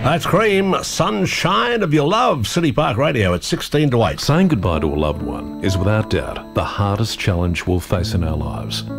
That's Cream, Sunshine of Your Love, City Park Radio at 16 to 8. Saying goodbye to a loved one is without doubt the hardest challenge we'll face in our lives.